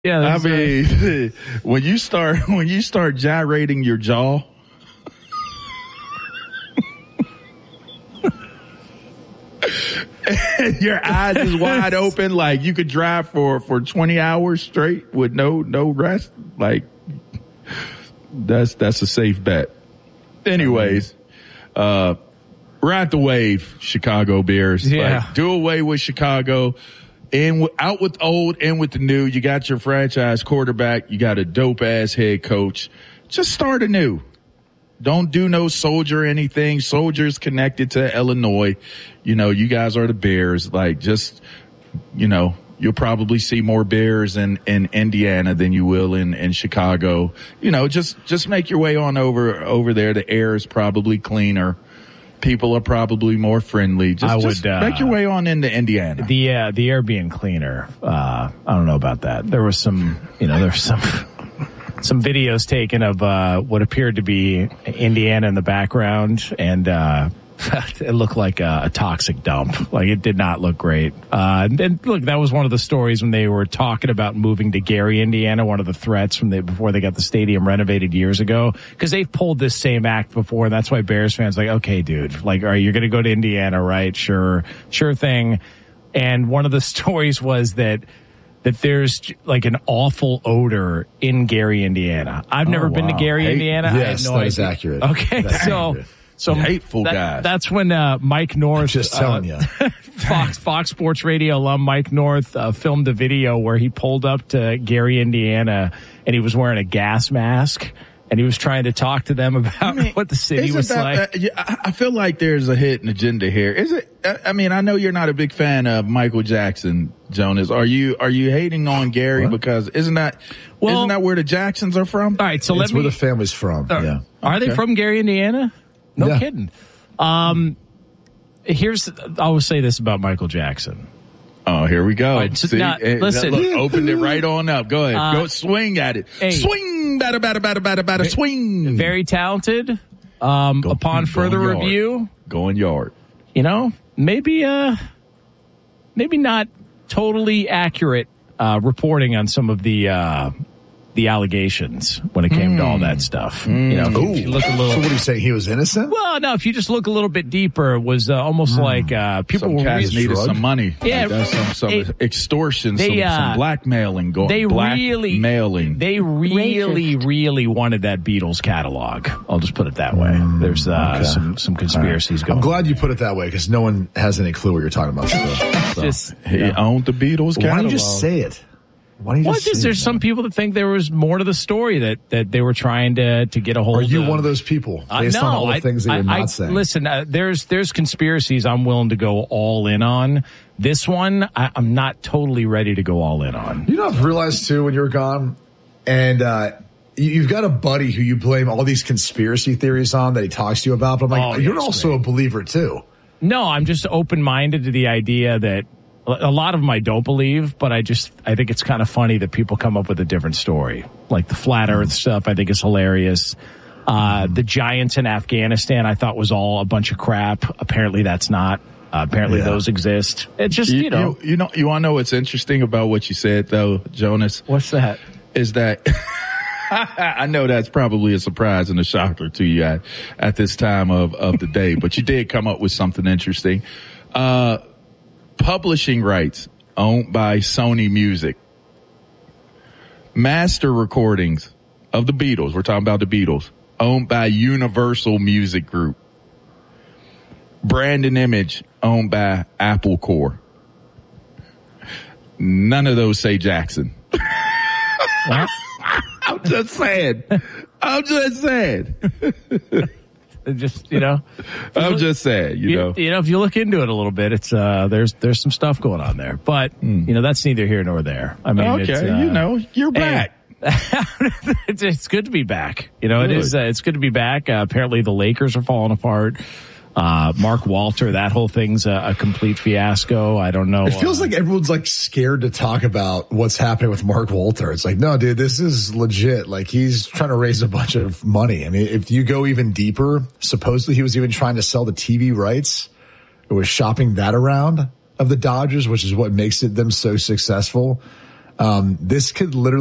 Yeah, I mean, when you start gyrating your jaw, your eyes is wide open, like you could drive for 20 hours straight with no rest. Like that's a safe bet. Anyways, ride the wave, Chicago Bears. Yeah. Like, do away with Chicago. Out with old, in with the new. You got your franchise quarterback. You got a dope-ass head coach. Just start anew. Don't do no Soldier anything. Soldier's connected to Illinois. You know, you guys are the Bears. Like, just, you know, you'll probably see more Bears in Indiana than you will in Chicago. You know, just make your way on over there. The air is probably cleaner. People are probably more friendly. Just make your way on into Indiana. The air being cleaner. I don't know about that. There was some videos taken of what appeared to be Indiana in the background, and it looked like a toxic dump. Like, it did not look great. And look, that was one of the stories when they were talking about moving to Gary, Indiana, one of the threats before they got the stadium renovated years ago, because they've pulled this same act before, and that's why Bears fans are like, okay, dude, like, all right, you're going to go to Indiana, right? Sure thing. And one of the stories was that there's like an awful odor in Gary, Indiana. I've never been to Gary, Indiana. Yes, that is accurate. Okay, that's accurate. So hateful guys. That's when Mike North, I'm just telling you, Fox Sports Radio alum Mike North filmed a video where he pulled up to Gary, Indiana, and he was wearing a gas mask, and he was trying to talk to them about what the city was like. I feel like there's a hidden agenda here. Is it? I mean, I know you're not a big fan of Michael Jackson, Jonas. Are you hating on Gary because isn't that where the Jacksons are from? All right, so it's where the family's from. Yeah. Are they from Gary, Indiana? No kidding. I will say this about Michael Jackson. Oh, here we go. Right, so listen. Look, opened it right on up. Go ahead. Go swing at it. Hey, swing, batter, swing. Very talented. Upon further review. Going yard. You know, maybe not totally accurate reporting on some of the allegations when it came to all that stuff. You know, if you look a little. So what do you say? He was innocent? Well, no. If you just look a little bit deeper, it was almost like people some cats needed some money. Yeah, like some extortion, some blackmailing going. They really wanted that Beatles catalog. I'll just put it that way. There's some conspiracies going. I'm glad you put it that way because no one has any clue what you're talking about. He owned the Beatles catalog. Why don't you just say it? There's some people that think there was more to the story that they were trying to get a hold of. Are you one of those people based on all the things that you're not saying? Listen, there's conspiracies I'm willing to go all in on. This one, I'm not totally ready to go all in on. You know, I've realized too when you're gone, and you've got a buddy who you blame all these conspiracy theories on that he talks to you about, but I'm like, you're also a believer too. No, I'm just open-minded to the idea that a lot of them I don't believe, but I think it's kind of funny that people come up with a different story. Like the flat earth stuff, I think is hilarious. The giants in Afghanistan, I thought was all a bunch of crap. Apparently that's not. Apparently those exist. It's just, you know. You want to know what's interesting about what you said though, Jonas? What's that? Is that I know that's probably a surprise and a shocker to you at this time of the day, but you did come up with something interesting. Publishing rights owned by Sony Music. Master recordings of the Beatles. We're talking about the Beatles. Owned by Universal Music Group. Brand and image owned by Apple Corps. None of those say Jackson. What? I'm just saying. Just, you know, I'm just saying, you know, if you look into it a little bit, it's, there's some stuff going on there, but you know, that's neither here nor there. I mean, okay, you're back. It's good to be back. You know, it's good to be back. Apparently the Lakers are falling apart. Mark Walter, that whole thing's a complete fiasco. I don't know. It feels like everyone's like scared to talk about what's happening with Mark Walter. It's like, no, dude, this is legit. Like he's trying to raise a bunch of money. I mean, if you go even deeper, supposedly he was even trying to sell the TV rights. It was shopping that around of the Dodgers, which is what makes them so successful. This could literally